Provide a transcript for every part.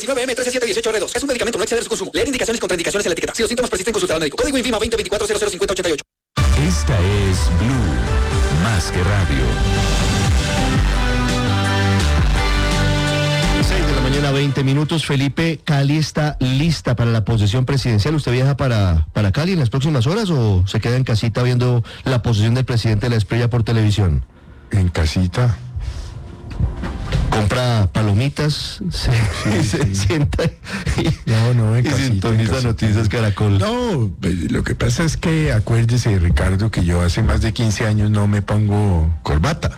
19M13718R2. Es un medicamento, no exceder su consumo. Leer indicaciones y contraindicaciones en la etiqueta. Si los síntomas persisten, consultar al médico. Código INVIMA 2024005088. Esta es Blue, más que radio. 6:20 a.m. Felipe, Cali está lista para la posesión presidencial. ¿Usted viaja para Cali en las próximas horas o se queda en casita viendo la posesión del presidente de la Espriella por televisión? En casita. Compra palomitas, se sienta en y casita, sintoniza Noticias Caracol. No, pues, lo que pasa es que acuérdese, Ricardo, que yo hace más de 15 años no me pongo corbata.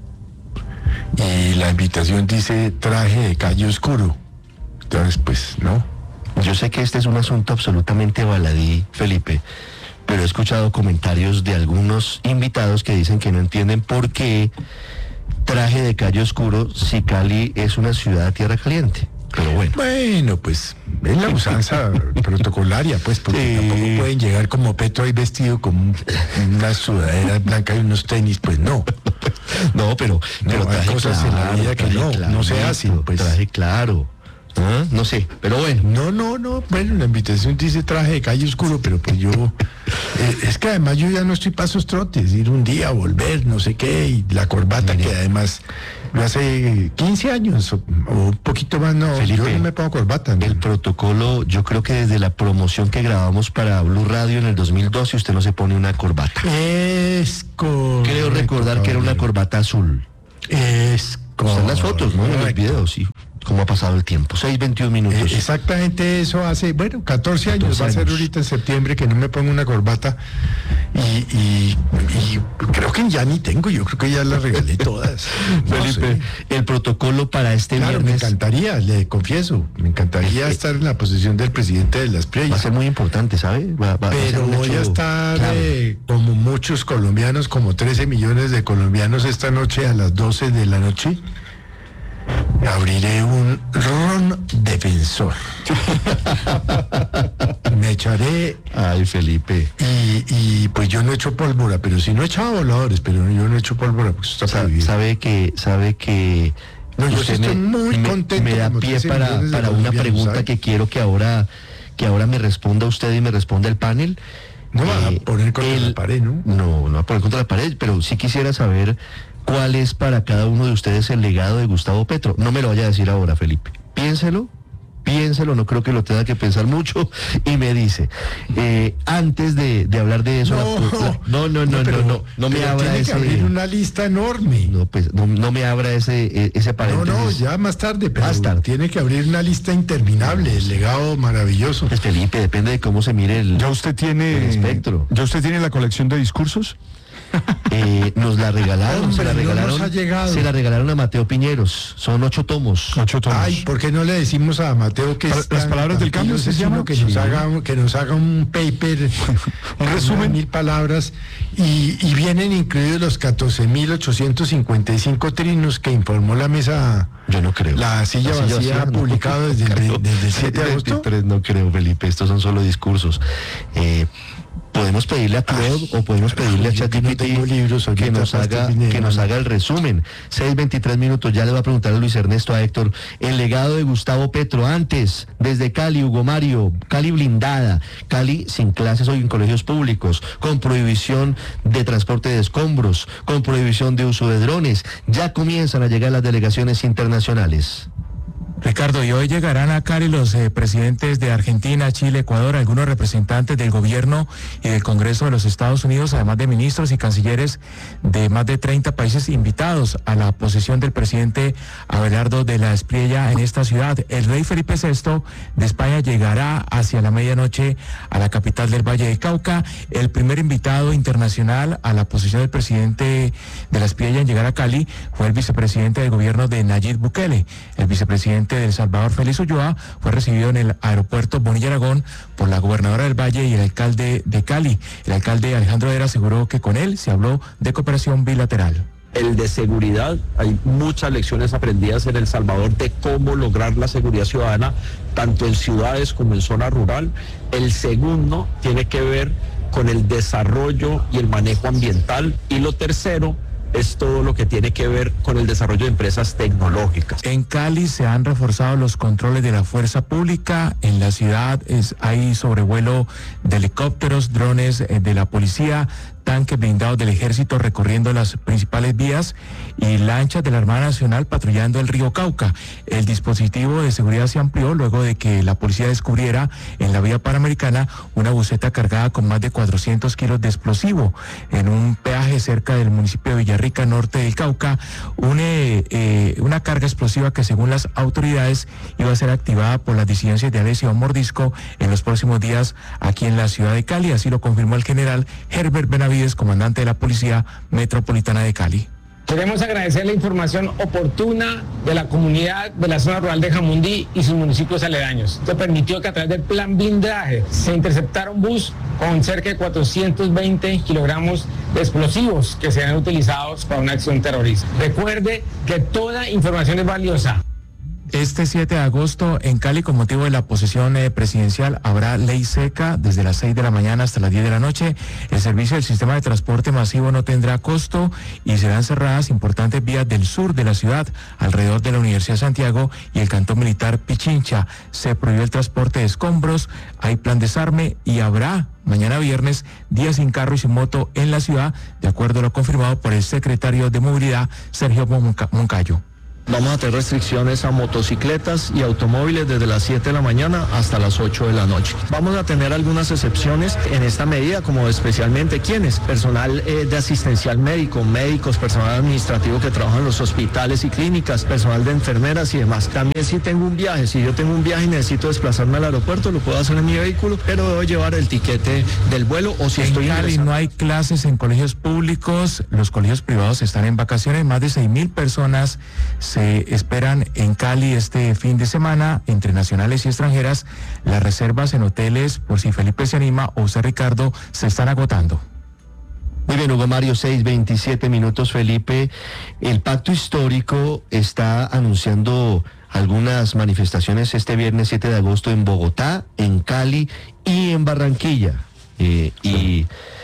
Y la invitación dice traje de calle oscuro. Entonces, pues, no. Yo sé que este es un asunto absolutamente baladí, Felipe, pero he escuchado comentarios de algunos invitados que dicen que no entienden por qué traje de calle oscuro si Cali es una ciudad a tierra caliente. Pero bueno. Bueno, pues es la usanza protocolaria, pues, porque tampoco pueden llegar como Petro ahí vestido con una sudadera blanca y unos tenis, pues no. No, pero hay cosas en la vida que no se hacen, pues. Traje claro. ¿Ah? No sé, pero bueno. No, bueno, la invitación dice traje de calle oscuro, pero pues yo, es que además yo ya no estoy para esos trotes, ir un día, volver, no sé qué, y la corbata que además lo hace 15 años o un poquito más, no, Felipe, yo no me pongo corbata. ¿No? El protocolo, yo creo que desde la promoción que grabamos para Blue Radio en el 2012, usted no se pone una corbata. Es correcto. Creo recordar que era una corbata azul. Es correcto. Están las fotos, ¿no? En los videos, sí. ¿Cómo ha pasado el tiempo? 6:21 exactamente eso hace, 14 años, va a ser ahorita en septiembre que no me pongo una corbata y creo que ya ni tengo, yo creo que ya las regalé todas. Felipe, el protocolo para este viernes. Me encantaría, le confieso, me encantaría estar en la posesión del presidente de la Espriella. Va a ser muy importante, ¿sabe? Pero voy a estar como muchos colombianos, como 13 millones de colombianos esta noche a las 12 de la noche. Abriré un ron defensor. Me echaré. Ay, Felipe. Y pues yo no echo pólvora, pero si no he echado voladores, pero yo no echo pólvora, pues está prohibido. Sabe que no, yo estoy muy contento. Me da pie para una pregunta, ¿sabe? Que quiero que ahora me responda usted y me responda el panel. No va a poner contra la pared, ¿no? No va a poner contra la pared, pero sí quisiera saber cuál es para cada uno de ustedes el legado de Gustavo Petro. No me lo vaya a decir ahora, Felipe. Piénselo, no creo que lo tenga que pensar mucho, y me dice, antes de hablar de eso, no me abra tiene ese... que abrir una lista enorme. No, pues, no me abra ese paréntesis. No, ya más tarde, pero tiene que abrir una lista interminable, el legado maravilloso. Pues, Felipe, depende de cómo se mire el espectro. ¿Ya usted tiene la colección de discursos? Nos la regalaron, Hombre, se la regalaron a Mateo Piñeros, son 8 tomos. Ay, ¿por qué no le decimos a Mateo que las palabras del cambio se llama? Que nos haga un paper, un resumen, 1000 palabras, y vienen incluidos los 14.855 trinos que informó la mesa. Yo no creo. La silla vacía publicado desde el 7 de agosto. No creo, Felipe, estos son solo discursos. Podemos pedirle a Claude o podemos pedirle a ChatGPT que nos haga el resumen. 6:23, ya le voy a preguntar a Luis Ernesto, a Héctor, el legado de Gustavo Petro antes, desde Cali, Hugo Mario, Cali blindada, Cali sin clases o en colegios públicos, con prohibición de transporte de escombros, con prohibición de uso de drones, ya comienzan a llegar las delegaciones internacionales. Ricardo, y hoy llegarán a Cali los presidentes de Argentina, Chile, Ecuador, algunos representantes del gobierno y del Congreso de los Estados Unidos, además de ministros y cancilleres de más de 30 países invitados a la posesión del presidente Abelardo de la Espriella en esta ciudad. El rey Felipe VI de España llegará hacia la medianoche a la capital del Valle del Cauca. El primer invitado internacional a la posesión del presidente de la Espriella en llegar a Cali fue el vicepresidente del gobierno de Nayib Bukele. El vicepresidente de El Salvador, Félix Ulloa, fue recibido en el aeropuerto Bonilla Aragón por la gobernadora del Valle y el alcalde de Cali. El alcalde Alejandro Era aseguró que con él se habló de cooperación bilateral. El de seguridad, hay muchas lecciones aprendidas en El Salvador de cómo lograr la seguridad ciudadana, tanto en ciudades como en zona rural. El segundo tiene que ver con el desarrollo y el manejo ambiental. Y lo tercero es todo lo que tiene que ver con el desarrollo de empresas tecnológicas. En Cali se han reforzado los controles de la fuerza pública. En la ciudad hay sobrevuelo de helicópteros, drones de la policía, tanques blindados del ejército recorriendo las principales vías y lanchas de la Armada Nacional patrullando el río Cauca. El dispositivo de seguridad se amplió luego de que la policía descubriera en la vía panamericana una buseta cargada con más de 400 kilos de explosivo en un peaje cerca del municipio de Villarrica, norte del Cauca. Una carga explosiva que, según las autoridades, iba a ser activada por las disidencias de Alessio Mordisco en los próximos días aquí en la ciudad de Cali. Así lo confirmó el general Herbert Benavides, comandante de la Policía Metropolitana de Cali. Queremos agradecer la información oportuna de la comunidad de la zona rural de Jamundí y sus municipios aledaños. Esto permitió que a través del plan blindaje se interceptara un bus con cerca de 420 kilogramos de explosivos que serán utilizados para una acción terrorista. Recuerde que toda información es valiosa. Este 7 de agosto en Cali, con motivo de la posesión presidencial, habrá ley seca desde las 6 de la mañana hasta las 10 de la noche. El servicio del sistema de transporte masivo no tendrá costo y serán cerradas importantes vías del sur de la ciudad, alrededor de la Universidad de Santiago y el Cantón Militar Pichincha. Se prohíbe el transporte de escombros, hay plan desarme y habrá mañana viernes día sin carro y sin moto en la ciudad, de acuerdo a lo confirmado por el secretario de Movilidad, Sergio Moncayo. Vamos a tener restricciones a motocicletas y automóviles desde las 7 de la mañana hasta las 8 de la noche. Vamos a tener algunas excepciones en esta medida, como especialmente ¿quiénes? Personal de asistencial médico, médicos, personal administrativo que trabaja en los hospitales y clínicas, personal de enfermeras y demás. También si tengo un viaje, si yo tengo un viaje y necesito desplazarme al aeropuerto, lo puedo hacer en mi vehículo, pero debo llevar el tiquete del vuelo o si estoy ingresando. En Cali no hay clases en colegios públicos, los colegios privados están en vacaciones, más de 6.000 personas se esperan en Cali este fin de semana, entre nacionales y extranjeras. Las reservas en hoteles, por si Felipe se anima o usted, Ricardo, se están agotando. Muy bien, Hugo Mario, 6:27 minutos, Felipe. El Pacto Histórico está anunciando algunas manifestaciones este viernes 7 de agosto en Bogotá, en Cali y en Barranquilla. Y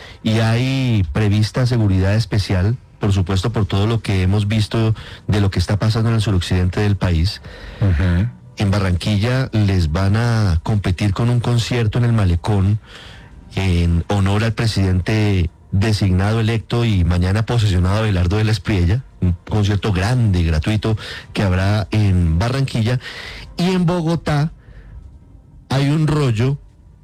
hay prevista seguridad especial, por supuesto, por todo lo que hemos visto de lo que está pasando en el suroccidente del país. Uh-huh. En Barranquilla les van a competir con un concierto en el Malecón en honor al presidente designado, electo y mañana posesionado Abelardo de la Espriella, un concierto grande, gratuito, que habrá en Barranquilla. Y en Bogotá hay un rollo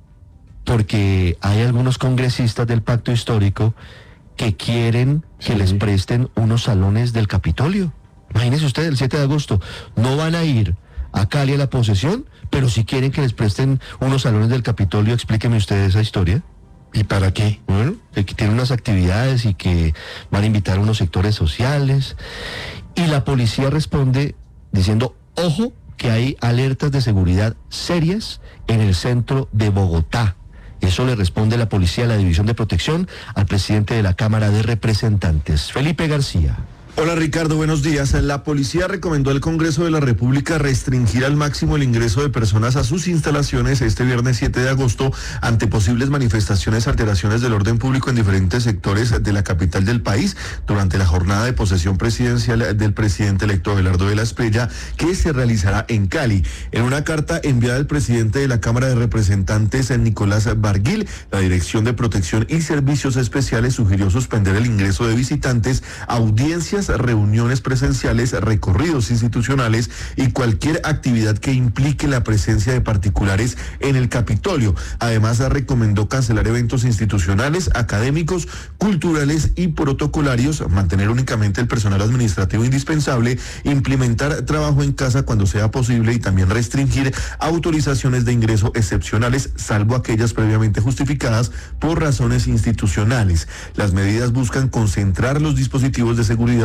porque hay algunos congresistas del Pacto Histórico que quieren que les presten unos salones del Capitolio. Imagínense ustedes, el 7 de agosto no van a ir a Cali a la posesión, pero sí quieren que les presten unos salones del Capitolio. Explíqueme usted esa historia. ¿Y para qué? Bueno, que tienen unas actividades y que van a invitar a unos sectores sociales. Y la policía responde diciendo, ojo, que hay alertas de seguridad serias en el centro de Bogotá. Eso le responde la policía, la División de Protección, al presidente de la Cámara de Representantes, Felipe García. Hola Ricardo, buenos días. La policía recomendó al Congreso de la República restringir al máximo el ingreso de personas a sus instalaciones este viernes 7 de agosto ante posibles manifestaciones, alteraciones del orden público en diferentes sectores de la capital del país durante la jornada de posesión presidencial del presidente electo Abelardo de la Espriella, que se realizará en Cali. En una carta enviada al presidente de la Cámara de Representantes, Nicolás Barguil, la Dirección de Protección y Servicios Especiales sugirió suspender el ingreso de visitantes, audiencias, reuniones presenciales, recorridos institucionales y cualquier actividad que implique la presencia de particulares en el Capitolio. Además, recomendó cancelar eventos institucionales, académicos, culturales y protocolarios, mantener únicamente el personal administrativo indispensable, implementar trabajo en casa cuando sea posible y también restringir autorizaciones de ingreso excepcionales, salvo aquellas previamente justificadas por razones institucionales. Las medidas buscan concentrar los dispositivos de seguridad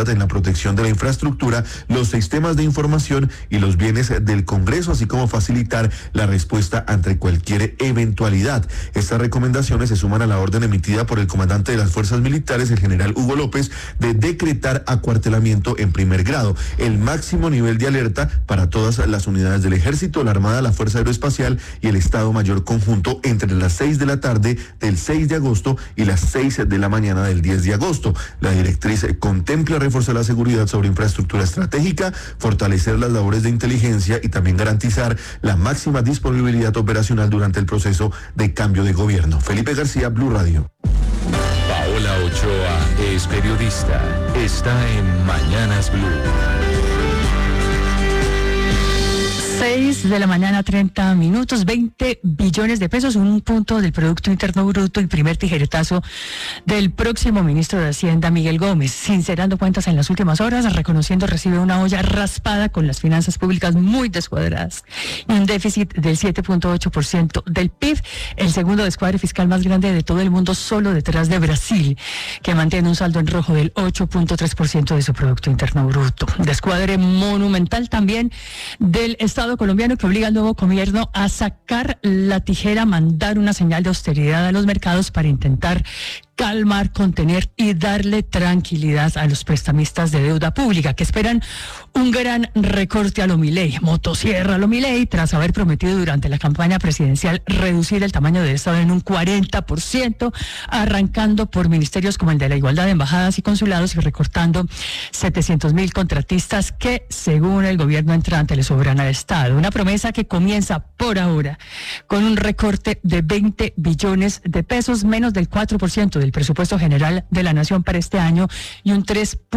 seguridad en la protección de la infraestructura, los sistemas de información y los bienes del Congreso, así como facilitar la respuesta ante cualquier eventualidad. Estas recomendaciones se suman a la orden emitida por el comandante de las fuerzas militares, el general Hugo López, de decretar acuartelamiento en primer grado, el máximo nivel de alerta para todas las unidades del Ejército, la Armada, la Fuerza Aeroespacial y el Estado Mayor Conjunto entre las 6 de la tarde del 6 de agosto y las 6 de la mañana del 10 de agosto. La directriz contempla reforzar la seguridad sobre infraestructura estratégica, fortalecer las labores de inteligencia y también garantizar la máxima disponibilidad operacional durante el proceso de cambio de gobierno. Felipe García, Blue Radio. Paola Ochoa es periodista. Está en Mañanas Blue. 6 de la mañana, 30 minutos, 20 billones de pesos, un punto del Producto Interno Bruto, el primer tijeretazo del próximo ministro de Hacienda, Miguel Gómez, sincerando cuentas en las últimas horas, reconociendo recibe una olla raspada con las finanzas públicas muy descuadradas y un déficit del 7.8% del PIB, el segundo descuadre fiscal más grande de todo el mundo, solo detrás de Brasil, que mantiene un saldo en rojo del 8.3% de su Producto Interno Bruto. Descuadre monumental también del Estado colombiano, que obliga al nuevo gobierno a sacar la tijera, mandar una señal de austeridad a los mercados para intentar calmar, contener y darle tranquilidad a los prestamistas de deuda pública, que esperan un gran recorte a lo Milei, motosierra a lo Milei, tras haber prometido durante la campaña presidencial reducir el tamaño del Estado en un 40%, arrancando por ministerios como el de la Igualdad de Embajadas y Consulados y recortando 700.000 contratistas que, según el gobierno entrante, le sobran al Estado. Una promesa que comienza por ahora con un recorte de 20 billones de pesos, menos del 4% del presupuesto general de la Nación para este año y un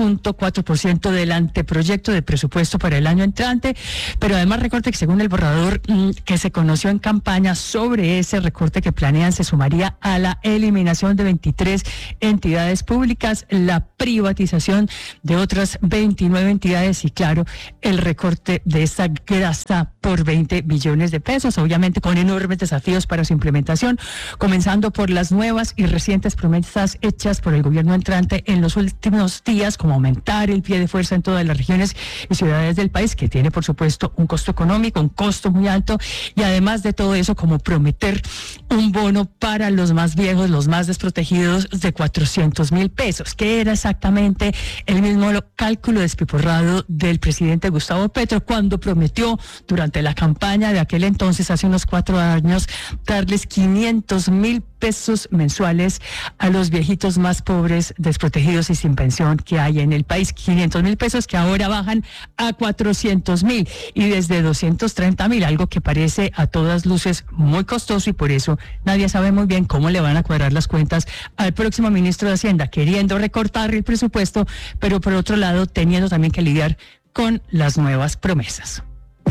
3.4% del anteproyecto de presupuesto para el año entrante, pero además recorte que, según el borrador que se conoció en campaña, sobre ese recorte que planean se sumaría a la eliminación de 23 entidades públicas, la privatización de otras 29 entidades y, claro, el recorte de esta grasa por 20 billones de pesos, obviamente con enormes desafíos para su implementación, comenzando por las nuevas y recientes promesas hechas por el gobierno entrante en los últimos días, como aumentar el pie de fuerza en todas las regiones y ciudades del país, que tiene, por supuesto, un costo económico, un costo muy alto, y además de todo eso, como prometer un bono para los más viejos, los más desprotegidos, de 400.000 pesos, que era exactamente el mismo cálculo despiporrado del presidente Gustavo Petro cuando prometió durante la campaña de aquel entonces, hace unos 4 años, darles 500.000 pesos mensuales a los viejitos más pobres, desprotegidos y sin pensión que hay en el país. 500.000 pesos que ahora bajan a 400.000 y desde 230.000, algo que parece a todas luces muy costoso, y por eso nadie sabe muy bien cómo le van a cuadrar las cuentas al próximo ministro de Hacienda, queriendo recortar el presupuesto, pero por otro lado teniendo también que lidiar con las nuevas promesas.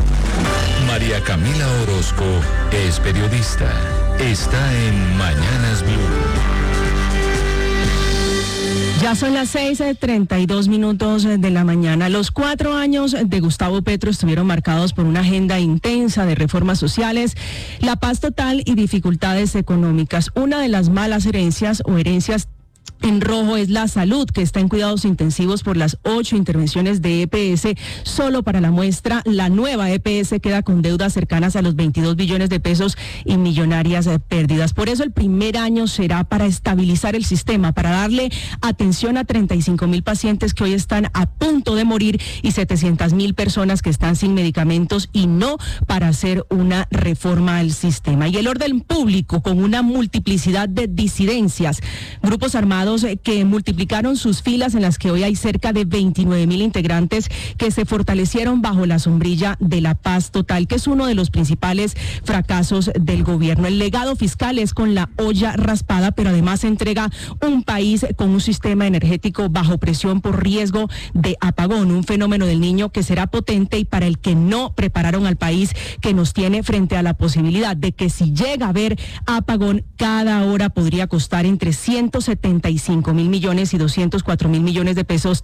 María Camila Orozco es periodista. Está en Mañanas Blue. Ya son las 6:32 de la mañana. Los 4 años de Gustavo Petro estuvieron marcados por una agenda intensa de reformas sociales, la paz total y dificultades económicas. Una de las malas herencias o herencias en rojo es la salud, que está en cuidados intensivos por las 8 intervenciones de EPS. Solo para la muestra, la nueva EPS queda con deudas cercanas a los 22 billones de pesos y millonarias pérdidas. Por eso el primer año será para estabilizar el sistema, para darle atención a 35.000 pacientes que hoy están a punto de morir y 700.000 personas que están sin medicamentos, y no para hacer una reforma al sistema. Y el orden público, con una multiplicidad de disidencias, grupos armados que multiplicaron sus filas, en las que hoy hay cerca de 29.000 integrantes que se fortalecieron bajo la sombrilla de la paz total, que es uno de los principales fracasos del gobierno. El legado fiscal es con la olla raspada, pero además entrega un país con un sistema energético bajo presión por riesgo de apagón, un fenómeno del Niño que será potente y para el que no prepararon al país, que nos tiene frente a la posibilidad de que, si llega a haber apagón, cada hora podría costar entre 175.000 millones y 204.000 millones de pesos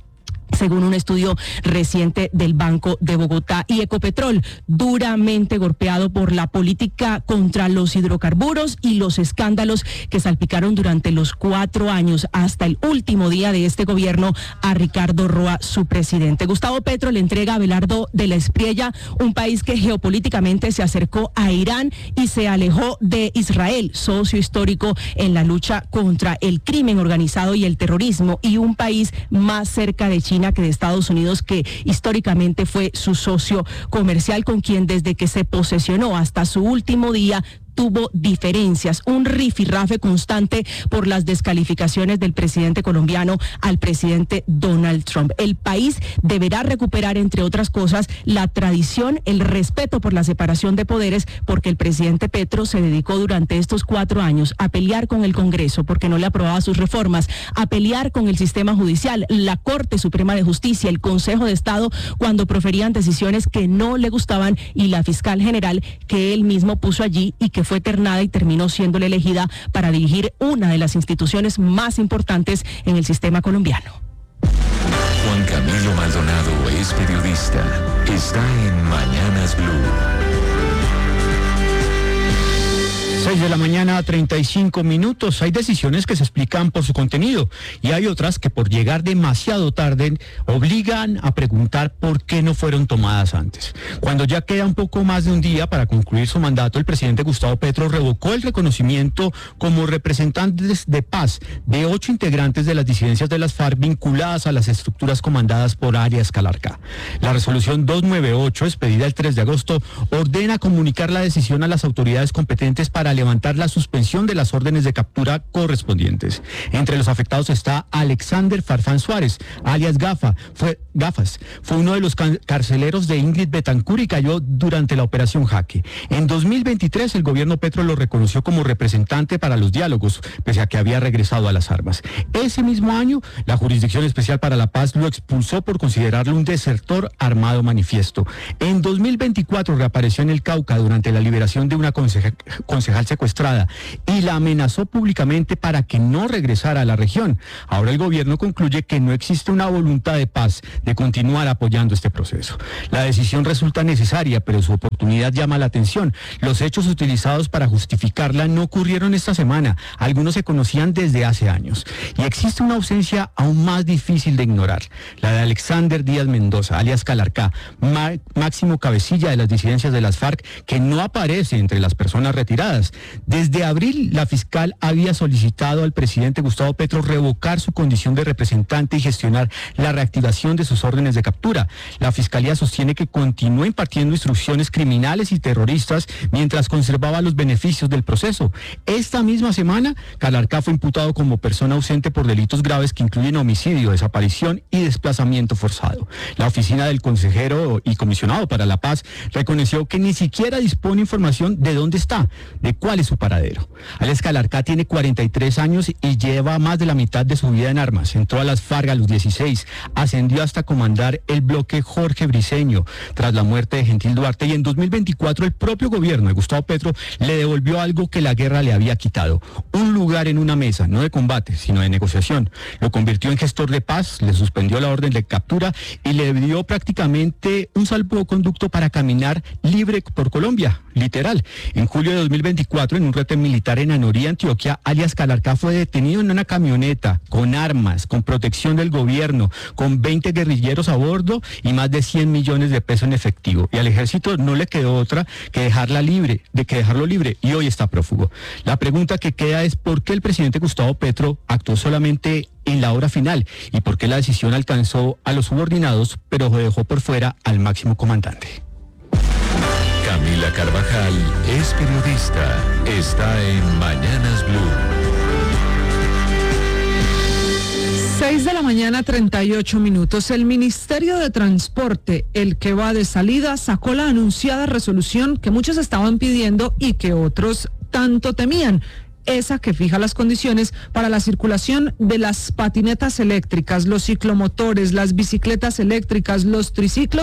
según un estudio reciente del Banco de Bogotá. Y Ecopetrol, duramente golpeado por la política contra los hidrocarburos y los escándalos que salpicaron durante los 4 años hasta el último día de este gobierno a Ricardo Roa, su presidente. Gustavo Petro le entrega a Abelardo de la Espriella, un país que geopolíticamente se acercó a Irán y se alejó de Israel, socio histórico en la lucha contra el crimen organizado y el terrorismo, y un país más cerca de China que de Estados Unidos, que históricamente fue su socio comercial, con quien desde que se posesionó hasta su último día tuvo diferencias, un rifirrafe constante por las descalificaciones del presidente colombiano al presidente Donald Trump. El país deberá recuperar, entre otras cosas, la tradición, el respeto por la separación de poderes, porque el presidente Petro se dedicó durante estos 4 años a pelear con el Congreso porque no le aprobaba sus reformas, a pelear con el sistema judicial, la Corte Suprema de Justicia, el Consejo de Estado, cuando proferían decisiones que no le gustaban, y la fiscal general que él mismo puso allí y que fue ternada y terminó siéndole elegida para dirigir una de las instituciones más importantes en el sistema colombiano. Juan Camilo Maldonado es periodista. Está en Mañanas Blue. 6 de la mañana, 35 minutos. Hay decisiones que se explican por su contenido y hay otras que por llegar demasiado tarde obligan a preguntar por qué no fueron tomadas antes. Cuando ya queda un poco más de un día para concluir su mandato, el presidente Gustavo Petro revocó el reconocimiento como representantes de paz de 8 integrantes de las disidencias de las FARC vinculadas a las estructuras comandadas por Arias Calarcá. La resolución 298, expedida el 3 de agosto, ordena comunicar la decisión a las autoridades competentes para levantar la suspensión de las órdenes de captura correspondientes. Entre los afectados está Alexander Farfán Suárez, alias Gafas. Fue uno de los carceleros de Ingrid Betancourt y cayó durante la operación Jaque. En 2023 el gobierno Petro lo reconoció como representante para los diálogos, pese a que había regresado a las armas. Ese mismo año, la Jurisdicción Especial para la Paz lo expulsó por considerarlo un desertor armado manifiesto. En 2024 reapareció en el Cauca durante la liberación de una concejal secuestrada y la amenazó públicamente para que no regresara a la región. Ahora el gobierno concluye que no existe una voluntad de paz de continuar apoyando este proceso. La decisión resulta necesaria, pero su oportunidad llama la atención. Los hechos utilizados para justificarla no ocurrieron esta semana. Algunos se conocían desde hace años. Y existe una ausencia aún más difícil de ignorar, la de Alexander Díaz Mendoza, alias Calarcá, máximo cabecilla de las disidencias de las FARC, que no aparece entre las personas retiradas. Desde abril, la fiscal había solicitado al presidente Gustavo Petro revocar su condición de representante y gestionar la reactivación de sus órdenes de captura. La fiscalía sostiene que continuó impartiendo instrucciones criminales y terroristas mientras conservaba los beneficios del proceso. Esta misma semana, Calarcá fue imputado como persona ausente por delitos graves que incluyen homicidio, desaparición y desplazamiento forzado. La oficina del consejero y comisionado para la paz reconoció que ni siquiera dispone información de dónde está, de cuál es su paradero. Alex Calarcá tiene 43 años y lleva más de la mitad de su vida en armas. Entró a las FARC a los 16, ascendió hasta comandar el bloque Jorge Briceño tras la muerte de Gentil Duarte, y en 2024 el propio gobierno de Gustavo Petro le devolvió algo que la guerra le había quitado: un lugar en una mesa, no de combate, sino de negociación. Lo convirtió en gestor de paz, le suspendió la orden de captura y le dio prácticamente un salvoconducto para caminar libre por Colombia, literal. En julio de 2024, en un retén militar en Anorí, Antioquia, alias Calarcá fue detenido en una camioneta con armas, con protección del gobierno, con 20 guerrilleros a bordo y más de 100 millones de pesos en efectivo. Y al ejército no le quedó otra que dejarlo libre, y hoy está prófugo. La pregunta que queda es por qué el presidente Gustavo Petro actuó solamente en la hora final y por qué la decisión alcanzó a los subordinados pero dejó por fuera al máximo comandante. Camila Carvajal es periodista. Está en Mañanas Blue. 6 de la mañana, 38 minutos. El Ministerio de Transporte, el que va de salida, sacó la anunciada resolución que muchos estaban pidiendo y que otros tanto temían. Esa que fija las condiciones para la circulación de las patinetas eléctricas, los ciclomotores, las bicicletas eléctricas, los triciclos,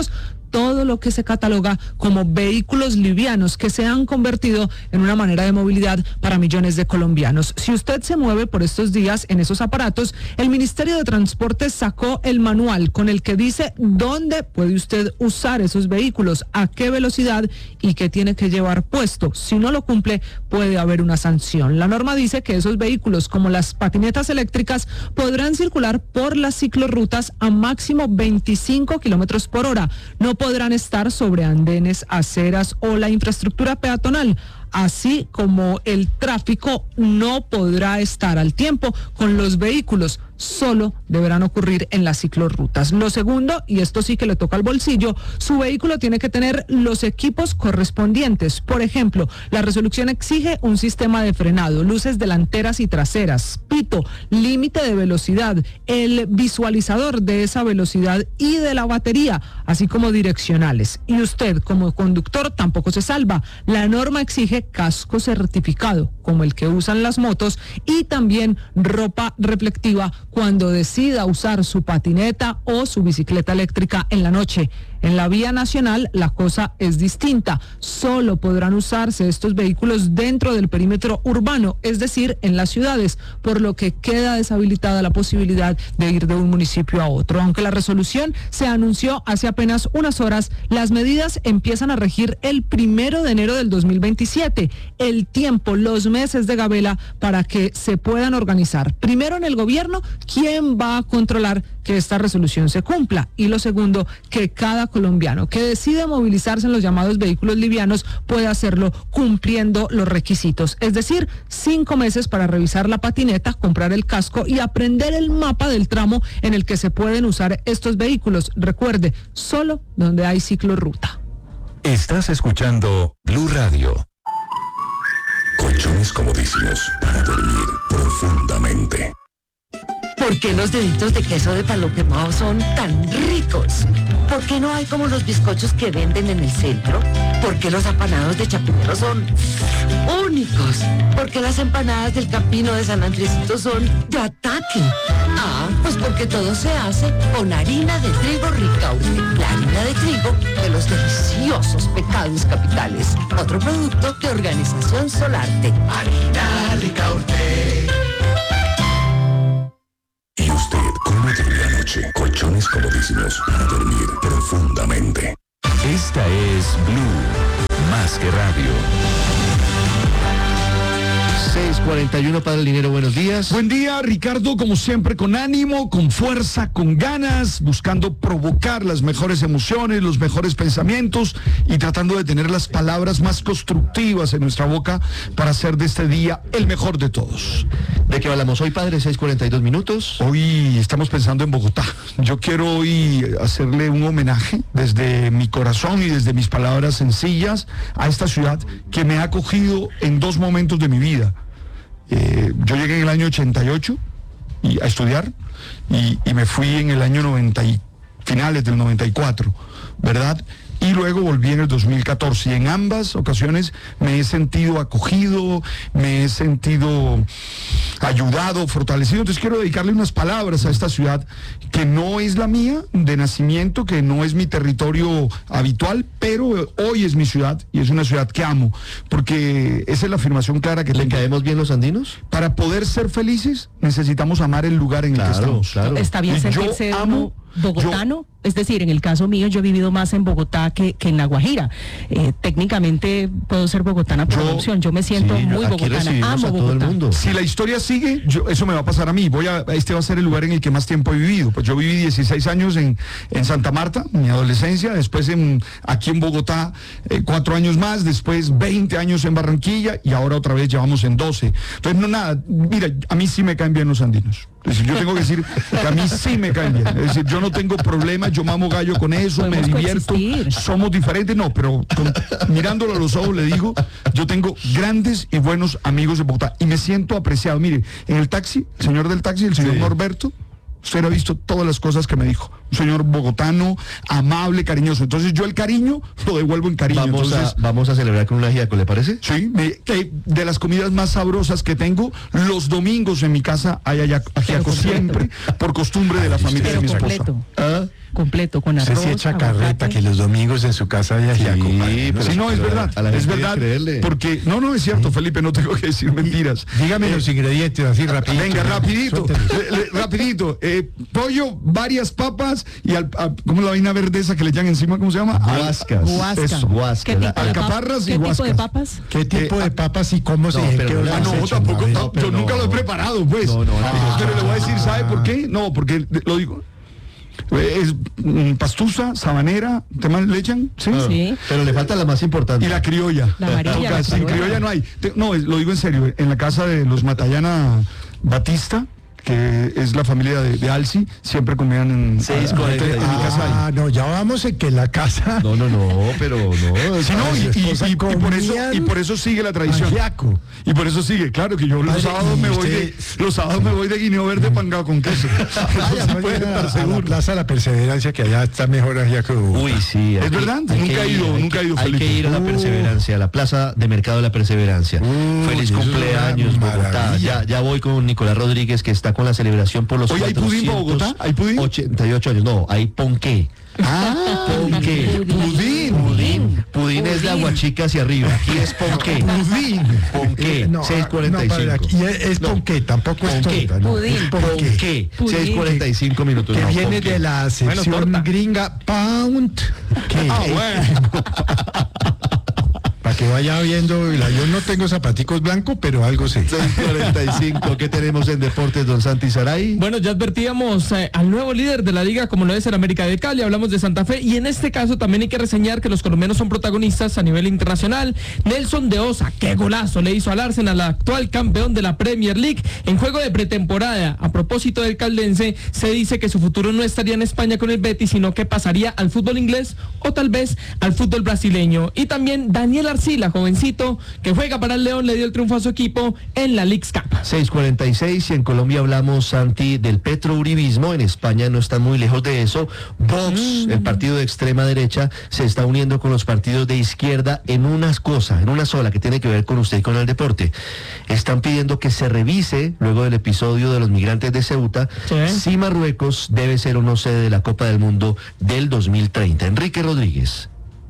todo lo que se cataloga como vehículos livianos que se han convertido en una manera de movilidad para millones de colombianos. Si usted se mueve por estos días en esos aparatos, el Ministerio de Transporte sacó el manual con el que dice dónde puede usted usar esos vehículos, a qué velocidad y qué tiene que llevar puesto. Si no lo cumple, puede haber una sanción. La norma dice que esos vehículos, como las patinetas eléctricas, podrán circular por las ciclorrutas a máximo 25 kilómetros por hora. No podrán estar sobre andenes, aceras o la infraestructura peatonal, así como el tráfico no podrá estar al tiempo con los vehículos. Solo deberán ocurrir en las ciclorrutas. Lo segundo, y esto sí que le toca al bolsillo, su vehículo tiene que tener los equipos correspondientes. Por ejemplo, la resolución exige un sistema de frenado, luces delanteras y traseras, pito, límite de velocidad, el visualizador de esa velocidad y de la batería, así como direccionales. Y usted, como conductor, tampoco se salva. La norma exige casco certificado, como el que usan las motos, y también ropa reflectiva cuando decida usar su patineta o su bicicleta eléctrica en la noche. En la vía nacional la cosa es distinta. Solo podrán usarse estos vehículos dentro del perímetro urbano, es decir, en las ciudades, por lo que queda deshabilitada la posibilidad de ir de un municipio a otro. Aunque la resolución se anunció hace apenas unas horas, las medidas empiezan a regir el 1 de enero del 2027. El tiempo, los meses de gabela para que se puedan organizar. Primero, en el gobierno, ¿quién va a controlar que esta resolución se cumpla? Y lo segundo, que cada colombiano que decide movilizarse en los llamados vehículos livianos puede hacerlo cumpliendo los requisitos, es decir, 5 meses para revisar la patineta, comprar el casco y aprender el mapa del tramo en el que se pueden usar estos vehículos. Recuerde, solo donde hay ciclorruta. Estás escuchando Blue Radio. Colchones comodísimos para dormir profundamente. ¿Por qué los deditos de queso de palo quemado son tan ricos? ¿Por qué no hay como los bizcochos que venden en el centro? ¿Por qué los apanados de Chapinero son únicos? ¿Por qué las empanadas del Campino de San Andresito son de ataque? Ah, pues porque todo se hace con harina de trigo Ricaurte, la harina de trigo de los deliciosos pecados capitales. Otro producto de Organización Solarte. Harina Ricaurte. ¿Y usted cómo durmió anoche? Colchones comodísimos para dormir profundamente. Esta es Blue, más que radio. 6:41 para el dinero, buenos días. Buen día, Ricardo, como siempre, con ánimo, con fuerza, con ganas, buscando provocar las mejores emociones, los mejores pensamientos y tratando de tener las palabras más constructivas en nuestra boca para hacer de este día el mejor de todos. ¿De qué hablamos hoy, padre? 6:42 minutos. Hoy estamos pensando en Bogotá. Yo quiero hoy hacerle un homenaje desde mi corazón y desde mis palabras sencillas a esta ciudad que me ha acogido en 2 momentos de mi vida. Yo llegué en el año 88 a estudiar y me fui en el año 90 y finales del 94, ¿verdad? Y luego volví en el 2014 y en ambas ocasiones me he sentido acogido, me he sentido ayudado, fortalecido. Entonces quiero dedicarle unas palabras a esta ciudad que no es la mía de nacimiento, que no es mi territorio habitual, pero hoy es mi ciudad y es una ciudad que amo, porque esa es la afirmación clara que ¿Le caemos bien los andinos? Para poder ser felices necesitamos amar el lugar en el que estamos. Claro. Está bien sentirse amo bogotano, es decir, en el caso mío yo he vivido más en Bogotá que en La Guajira. Técnicamente puedo ser bogotana por adopción, yo me siento muy bogotana, amo Bogotá. Si la historia sigue, eso me va a pasar a mí. Este va a ser el lugar en el que más tiempo he vivido. Pues yo viví 16 años en Santa Marta, mi adolescencia, después aquí en Bogotá 4 años más, después 20 años en Barranquilla y ahora otra vez llevamos en 12. Entonces, mira, a mí sí me caen bien los andinos. Es decir, yo tengo que decir que a mí sí me caen bien. Es decir, yo no tengo problemas, yo mamo gallo con eso, me divierto, somos diferentes, no, pero mirándolo a los ojos le digo, yo tengo grandes y buenos amigos de Bogotá y me siento apreciado. Mire, en el taxi, el señor del taxi, el señor Norberto, usted ha visto todas las cosas que me dijo. Un señor bogotano, amable, cariñoso. Entonces yo el cariño lo devuelvo en cariño. Vamos a celebrar con un ajiaco, ¿le parece? Sí, de las comidas más sabrosas que tengo, los domingos en mi casa hay ajiaco siempre, por costumbre de la familia de mi esposa. completo con arroz. Se echa aguacate. carreta que los domingos en su casa hay ajiaco. Sí, no, es verdad, es verdad, porque, no, es cierto, Felipe, no tengo que decir mentiras. Dígame los ingredientes así rapidito. Venga, rapidito, rapidito, pollo, varias papas y ¿cómo es la vaina verde esa que le echan encima? ¿Cómo se llama? Guascas. Eso, guascas. Alcaparras y ¿Qué guascas. tipo de papas? ¿Qué tipo de papas y cómo se tampoco, yo nunca lo he preparado, pues. Pero le voy a decir, ¿sabe por qué? No, porque lo digo. Es pastusa, sabanera, ¿le echan? Sí. Pero le falta la más importante. Y la criolla. La amarilla. Sin criolla no hay. No, lo digo en serio. En la casa de los Matallana Batista, que es la familia de Alci, siempre comían en mi casa. No, ya vamos en que en la casa. No, pero no. Sí, no, y por eso sigue la tradición. Ajiaco. Y por eso sigue, claro que yo los sábados me voy de guineo verde pangado con queso. Vaya, puede estar seguro. La Plaza de la Perseverancia, que allá está mejor ajiaco. Uy, sí. Es verdad, nunca he ido. Hay que ir a la Perseverancia, a la Plaza de Mercado de la Perseverancia. Feliz cumpleaños, Bogotá. Ya voy con Nicolás Rodríguez, que está con la celebración por los 88 años. No, hay ponqué. Ponqué. Pudín es de Aguachica hacia arriba. Aquí es ponqué. Ponqué. 6:45. Aquí es ponqué, tampoco es torta. Ponqué. 6:45 minutos. Que viene de la sección gringa pound. Para que vaya viendo, yo no tengo zapaticos blancos, pero algo sé. 6:45, ¿qué tenemos en deportes, don Santi Saray? Bueno, ya advertíamos al nuevo líder de la liga, como lo es el América de Cali, hablamos de Santa Fe, y en este caso también hay que reseñar que los colombianos son protagonistas a nivel internacional. Nelson de Osa, qué golazo le hizo al Arsenal, actual campeón de la Premier League, en juego de pretemporada. A propósito del caldense, se dice que su futuro no estaría en España con el Betis, sino que pasaría al fútbol inglés o tal vez al fútbol brasileño. Y también Daniel Arcila, jovencito, que juega para el León, le dio el triunfo a su equipo en la Leagues Cup. 6:46, y en Colombia hablamos, Santi, del petrouribismo. En España no están muy lejos de eso. Vox, el partido de extrema derecha, se está uniendo con los partidos de izquierda en una sola, que tiene que ver con usted y con el deporte. Están pidiendo que se revise, luego del episodio de los migrantes de Ceuta, si Marruecos debe ser o no sede de la Copa del Mundo del 2030. Enrique Rodríguez.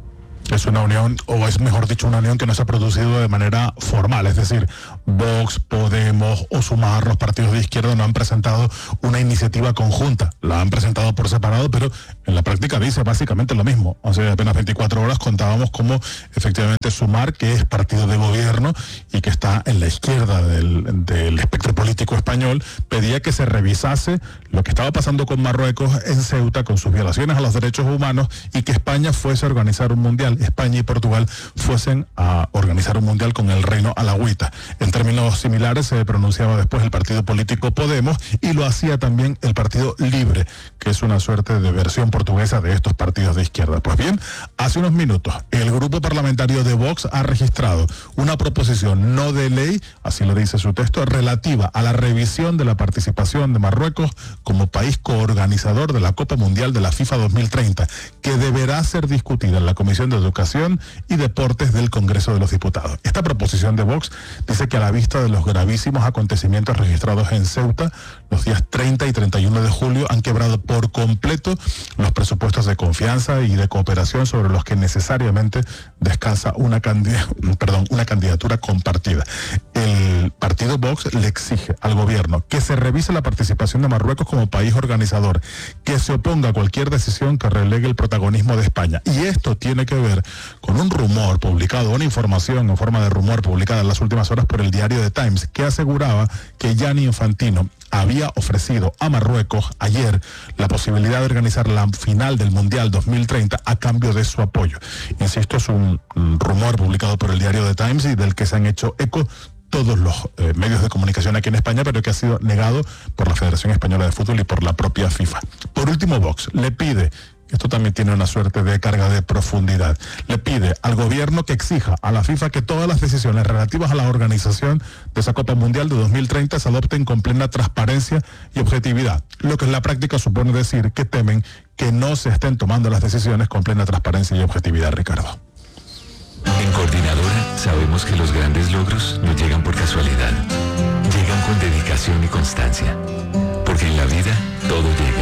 Es una unión, o es mejor dicho, una unión que no se ha producido de manera formal, es decir, Vox, Podemos o Sumar, los partidos de izquierda, no han presentado una iniciativa conjunta, la han presentado por separado, pero en la práctica dice básicamente lo mismo. Hace apenas 24 horas contábamos cómo efectivamente Sumar, que es partido de gobierno y que está en la izquierda del espectro político español, pedía que se revisase lo que estaba pasando con Marruecos en Ceuta, con sus violaciones a los derechos humanos, y que España fuese a organizar un mundial. España y Portugal fuesen a organizar un mundial con el reino alawita. En términos similares se pronunciaba después el partido político Podemos, y lo hacía también el partido Libre, que es una suerte de versión portuguesa de estos partidos de izquierda. Pues bien, hace unos minutos el grupo parlamentario de Vox ha registrado una proposición no de ley, así lo dice su texto, relativa a la revisión de la participación de Marruecos como país coorganizador de la Copa Mundial de la FIFA 2030, que deberá ser discutida en la Comisión de Educación y Deportes del Congreso de los Diputados. Esta proposición de Vox dice que a la vista de los gravísimos acontecimientos registrados en Ceuta, los días 30 y 31 de julio han quebrado por completo los presupuestos de confianza y de cooperación sobre los que necesariamente descansa una candidatura compartida. El partido Vox le exige al gobierno que se revise la participación de Marruecos como país organizador, que se oponga a cualquier decisión que relegue el protagonismo de España. Y esto tiene que ver con un rumor publicado, una información en forma de rumor publicada en las últimas horas por el diario The Times, que aseguraba que Gianni Infantino había ofrecido a Marruecos ayer la posibilidad de organizar la final del Mundial 2030 a cambio de su apoyo. Insisto, es un rumor publicado por el diario The Times y del que se han hecho eco todos los medios de comunicación aquí en España, pero que ha sido negado por la Federación Española de Fútbol y por la propia FIFA. Por último, Vox le pide, esto también tiene una suerte de carga de profundidad, le pide al gobierno que exija a la FIFA que todas las decisiones relativas a la organización de esa Copa Mundial de 2030 se adopten con plena transparencia y objetividad, lo que en la práctica supone decir que temen que no se estén tomando las decisiones con plena transparencia y objetividad, Ricardo. En Coordinadora sabemos que los grandes logros no llegan por casualidad, llegan con dedicación y constancia, porque en la vida todo llega.